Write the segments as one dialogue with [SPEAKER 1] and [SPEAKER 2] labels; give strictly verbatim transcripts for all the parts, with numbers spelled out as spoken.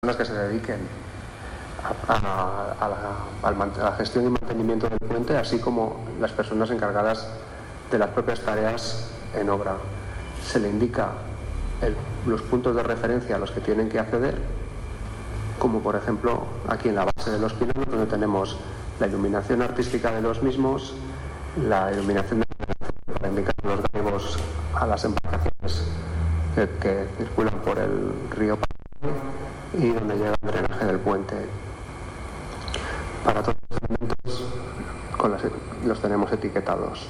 [SPEAKER 1] personas que se dediquen a, a, a, la, a la gestión y mantenimiento del puente, así como las personas encargadas de las propias tareas en obra. Se le indica el, los puntos de referencia a los que tienen que acceder, como por ejemplo aquí en la base de los pilares, donde tenemos la iluminación artística de los mismos, la iluminación de para indicar los galgos a las embarcaciones que, que circulan por el río y donde llega el drenaje del puente. Para todos los elementos con las, los tenemos etiquetados.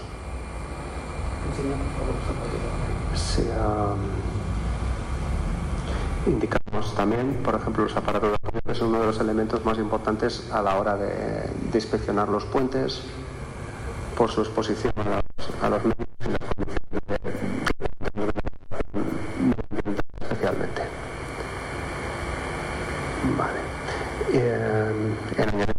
[SPEAKER 1] Sí, um, indicamos también, por ejemplo, los aparatos de apoyo, que son uno de los elementos más importantes a la hora de, de inspeccionar los puentes por su exposición a los, a los medios y las condiciones de, de, de especialmente. Vale. Eh, en añadido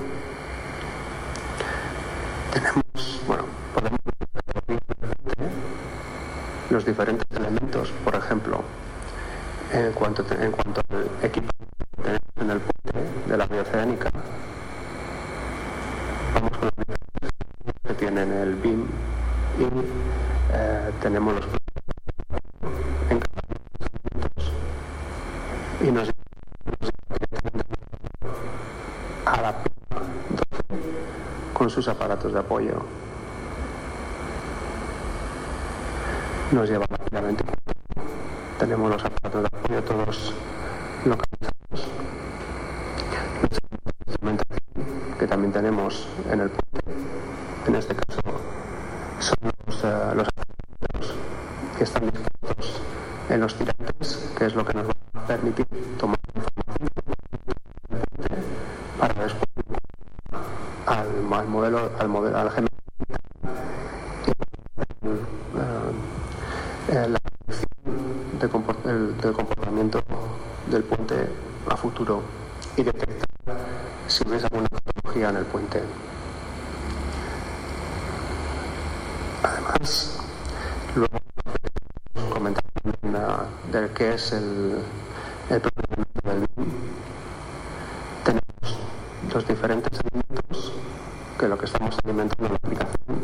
[SPEAKER 1] tenemos, bueno, podemos ver los diferentes elementos, por ejemplo, en cuanto, en cuanto al equipo que tenemos en el puente de la vía oceánica. Vamos con los diferentes que tienen el B I M y eh, tenemos los en cada uno de los elementos y nos a la P doce con sus aparatos de apoyo. Nos lleva rápidamente. Tenemos los aparatos de apoyo todos localizados. Los instrumentación que también tenemos en el puente, en este caso son los, uh, los aparatos que están dispuestos en los tirantes, que es lo que nos va a permitir tomar información del puente para después al, al modelo, al modelo, al G M eh, la predicción de comport el, del comportamiento del puente a futuro y detectar si hubiese alguna patología en el puente. Además, luego comentar de qué es el, el procedimiento del B I M. Tenemos los diferentes elementos que lo que estamos alimentando en la aplicación.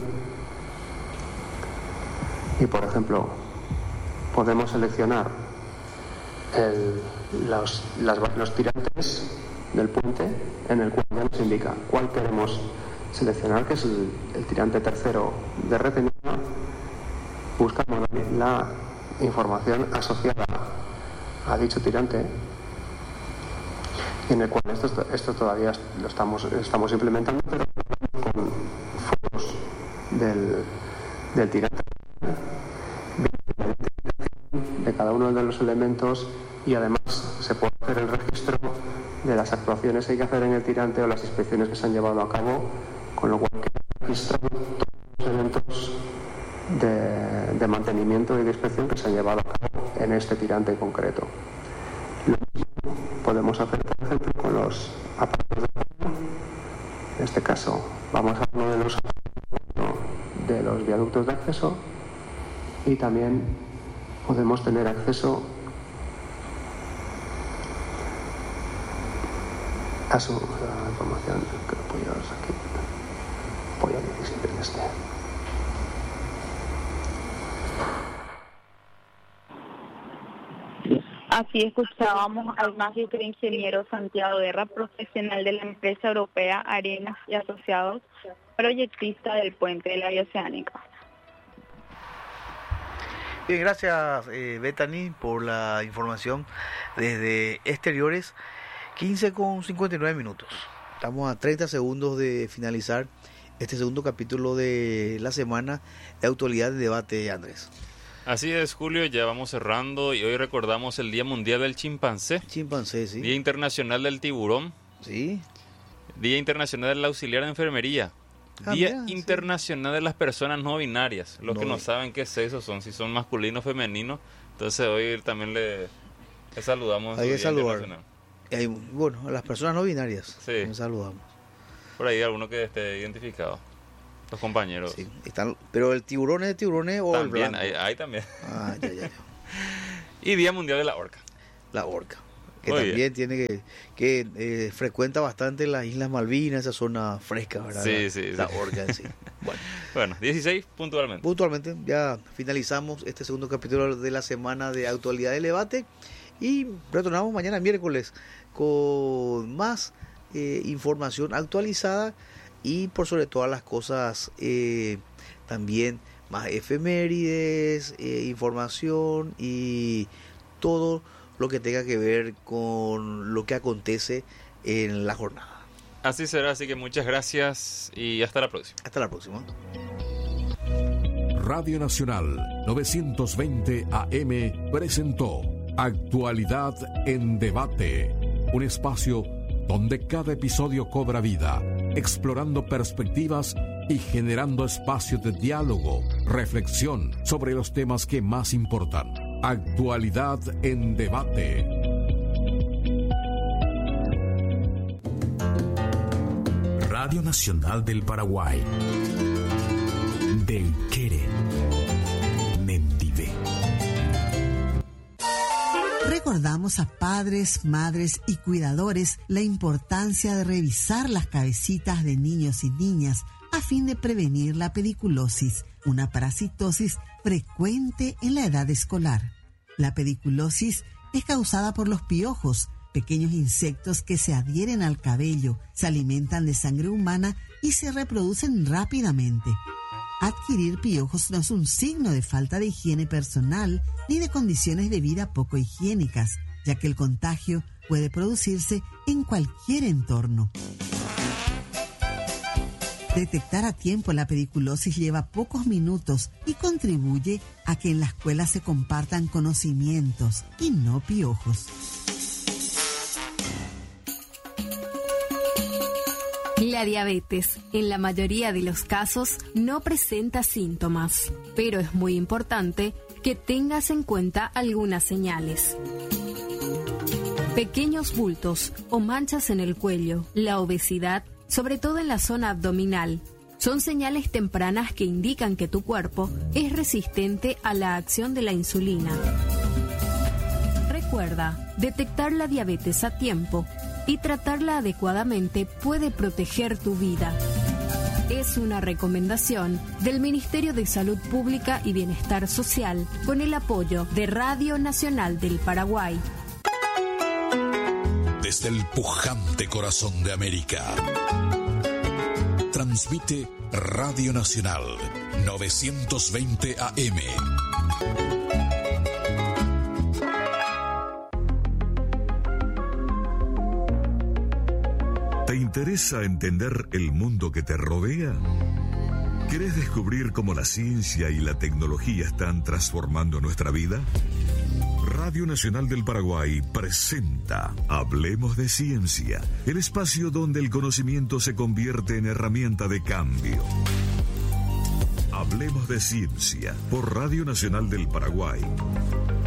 [SPEAKER 1] Y por ejemplo, podemos seleccionar el, los, las, los tirantes del puente, en el cual ya nos indica cuál queremos seleccionar, que es el, el tirante tercero de retenida. Buscamos la información asociada a dicho tirante, y en el cual esto, esto todavía lo estamos, estamos implementando, pero con fotos del, del tirante, de cada uno de los elementos, y además se puede hacer el registro de las actuaciones que hay que hacer en el tirante o las inspecciones que se han llevado a cabo, con lo cual queda registrado todos los eventos de, de mantenimiento y de inspección que se han llevado a cabo en este tirante en concreto. Lo mismo podemos hacer, por ejemplo, con los aparatos de apoyo. En este caso vamos a uno de los de los viaductos de acceso, y también podemos tener acceso a su a información que apoyados aquí. Apoyo diecisiete en este.
[SPEAKER 2] Así escuchábamos al magíster ingeniero Santiago Guerra, profesional de la empresa europea Arenas y Asociados, proyectista del puente de la vía oceánica.
[SPEAKER 3] Bien, gracias eh, Bethany por la información desde exteriores. Quince con cincuenta y nueve minutos. Estamos a treinta segundos de finalizar este segundo capítulo de la semana de actualidad de debate, Andrés.
[SPEAKER 4] Así es, Julio, ya vamos cerrando y hoy recordamos el Día Mundial del Chimpancé.
[SPEAKER 3] Chimpancé, sí.
[SPEAKER 4] Día Internacional del Tiburón.
[SPEAKER 3] Sí.
[SPEAKER 4] Día Internacional del Auxiliar de Enfermería.
[SPEAKER 3] Ah,
[SPEAKER 4] Día
[SPEAKER 3] mira,
[SPEAKER 4] Internacional sí. de las Personas No Binarias. Los no, que no saben qué sexo son, si son masculino o femenino. Entonces hoy también le, le saludamos.
[SPEAKER 3] Hay que saludar. Hay, bueno, a las personas no binarias.
[SPEAKER 4] Sí.
[SPEAKER 3] Les saludamos.
[SPEAKER 4] Por ahí alguno que esté identificado. Los compañeros.
[SPEAKER 3] Sí, están, pero el tiburón es tiburón o
[SPEAKER 4] también,
[SPEAKER 3] el blanco.
[SPEAKER 4] Hay, hay también.
[SPEAKER 3] Ah, ya, ya, ya.
[SPEAKER 4] Y Día Mundial de la Orca.
[SPEAKER 3] La orca. que
[SPEAKER 4] Muy
[SPEAKER 3] también
[SPEAKER 4] bien.
[SPEAKER 3] tiene que, que eh, frecuenta bastante las Islas Malvinas, esa zona fresca, ¿verdad?
[SPEAKER 4] Sí,
[SPEAKER 3] la,
[SPEAKER 4] sí,
[SPEAKER 3] la
[SPEAKER 4] sí.
[SPEAKER 3] orca en sí. Bueno,
[SPEAKER 4] Bueno, dieciséis puntualmente.
[SPEAKER 3] puntualmente ya finalizamos este segundo capítulo de la semana de actualidad del debate y retornamos mañana miércoles con más eh, información actualizada y por sobre todas las cosas eh, también más efemérides, eh, información y todo lo que tenga que ver con lo que acontece en la jornada.
[SPEAKER 4] Así será, así que muchas gracias y hasta la próxima.
[SPEAKER 3] Hasta la próxima.
[SPEAKER 5] Radio Nacional novecientos veinte A M presentó Actualidad en Debate, un espacio donde cada episodio cobra vida, explorando perspectivas y generando espacios de diálogo, reflexión sobre los temas que más importan. Actualidad en Debate.
[SPEAKER 6] Radio Nacional del Paraguay. Del Quere. Mendive.
[SPEAKER 7] Recordamos a padres, madres y cuidadores la importancia de revisar las cabecitas de niños y niñas a fin de prevenir la pediculosis, una parasitosis frecuente en la edad escolar. La pediculosis es causada por los piojos, pequeños insectos que se adhieren al cabello, se alimentan de sangre humana y se reproducen rápidamente. Adquirir piojos no es un signo de falta de higiene personal ni de condiciones de vida poco higiénicas, ya que el contagio puede producirse en cualquier entorno. Detectar a tiempo la pediculosis lleva pocos minutos y contribuye a que en la escuela se compartan conocimientos y no piojos.
[SPEAKER 8] La diabetes, en la mayoría de los casos, no presenta síntomas, pero es muy importante que tengas en cuenta algunas señales. Pequeños bultos o manchas en el cuello, la obesidad, sobre todo en la zona abdominal, son señales tempranas que indican que tu cuerpo es resistente a la acción de la insulina. Recuerda, detectar la diabetes a tiempo y tratarla adecuadamente puede proteger tu vida. Es una recomendación del Ministerio de Salud Pública y Bienestar Social con el apoyo de Radio Nacional del Paraguay.
[SPEAKER 6] Desde el pujante corazón de América, transmite Radio Nacional novecientos veinte A M.
[SPEAKER 9] ¿Te interesa entender el mundo que te rodea? ¿Querés descubrir cómo la ciencia y la tecnología están transformando nuestra vida? Radio Nacional del Paraguay presenta Hablemos de Ciencia, el espacio donde el conocimiento se convierte en herramienta de cambio. Hablemos de Ciencia por Radio Nacional del Paraguay.